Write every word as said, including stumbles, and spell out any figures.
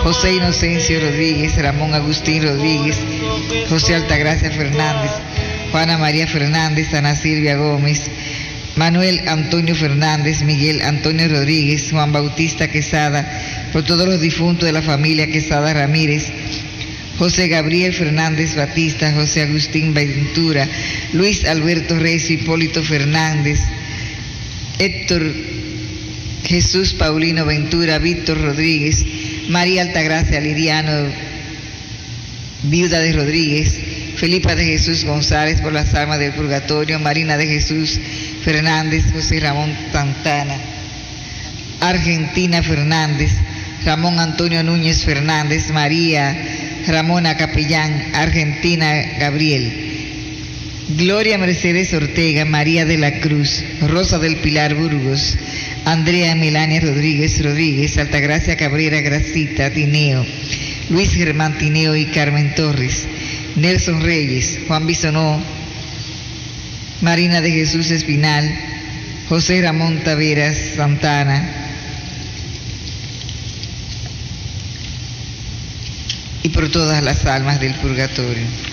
José Inocencio Rodríguez, Ramón Agustín Rodríguez, José Altagracia Fernández, Juana María Fernández, Ana Silvia Gómez, Manuel Antonio Fernández, Miguel Antonio Rodríguez, Juan Bautista Quesada, por todos los difuntos de la familia Quesada Ramírez, José Gabriel Fernández Batista, José Agustín Ventura, Luis Alberto Recio, Hipólito Fernández, Héctor Jesús Paulino Ventura, Víctor Rodríguez, María Altagracia Liriano, viuda de Rodríguez, Felipa de Jesús González por las almas del purgatorio, Marina de Jesús Fernández, José Ramón Santana, Argentina Fernández, Ramón Antonio Núñez Fernández, María Ramona Capellán, Argentina Gabriel, Gloria Mercedes Ortega, María de la Cruz, Rosa del Pilar Burgos, Andrea Melania Rodríguez Rodríguez, Altagracia Cabrera Gracita Tineo, Luis Germán Tineo y Carmen Torres, Nelson Reyes, Juan Bisonó, Marina de Jesús Espinal, José Ramón Taveras Santana, y por todas las almas del purgatorio.